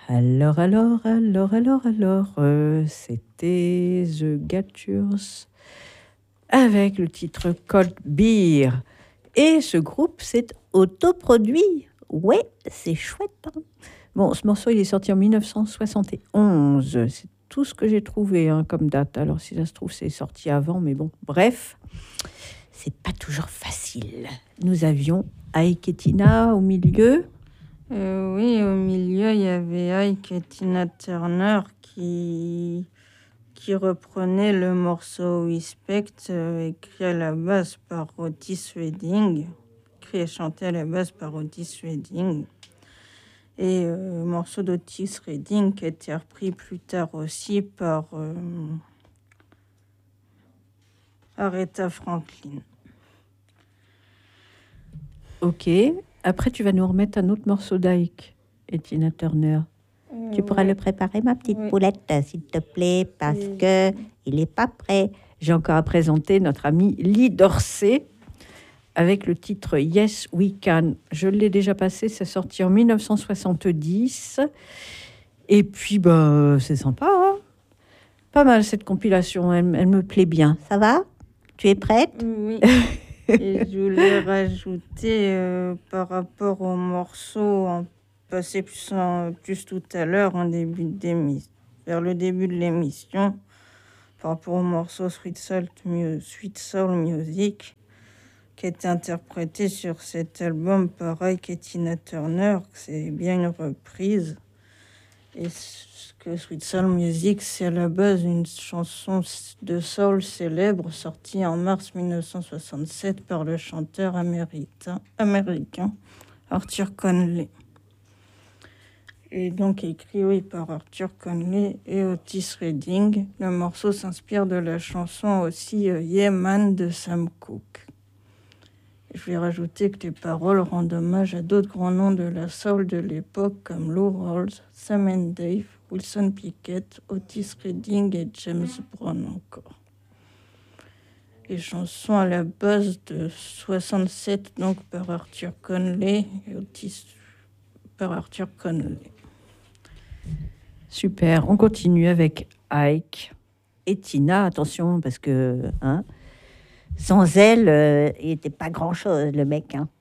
C'était The Gatures avec le titre Cold Beer. Et ce groupe s'est autoproduit. Ouais, c'est chouette. Hein. Bon, ce morceau, il est sorti en 1971. C'est tout ce que j'ai trouvé comme date. Alors, si ça se trouve, c'est sorti avant, mais bon, bref, c'est pas toujours facile. Nous avions Ike et Tina au milieu. Oui, au milieu, il y avait Ike et Tina Turner qui reprenait le morceau Respect, écrit à la base par Otis Redding, écrit et chanté à la base par Otis Redding. Et le morceau d'Otis Redding qui a été repris plus tard aussi par Aretha Franklin. Ok. Après, tu vas nous remettre un autre morceau d'Ike et Tina Turner. Tu pourras le préparer, ma petite poulette, s'il te plaît, parce que il n'est pas prêt. J'ai encore à présenter notre ami Lee Dorsey avec le titre Yes We Can. Je l'ai déjà passé, c'est sorti en 1970. Et puis, c'est sympa. Hein, pas mal cette compilation, elle me plaît bien. Ça va? Tu es prête? Oui. Et je voulais rajouter par rapport au morceau passé plus tout à l'heure, vers le début de l'émission, par rapport au morceau Sweet Soul Music, qui a été interprété sur cet album par Ike et Tina Turner. C'est bien une reprise. Et que Sweet Soul Music, c'est à la base une chanson de soul célèbre sortie en mars 1967 par le chanteur américain Arthur Conley. Et donc écrit par Arthur Conley et Otis Redding. Le morceau s'inspire de la chanson aussi Yeah Man de Sam Cooke. Je vais rajouter que les paroles rendent hommage à d'autres grands noms de la soul de l'époque comme Lou Rawls, Sam and Dave, Wilson Pickett, Otis Redding et James Brown encore. Les chansons à la base de 67 donc par Arthur Conley et Otis par Arthur Conley. Super, on continue avec Ike et Tina. Attention parce que sans elle, il n'était pas grand-chose, le mec. Hein.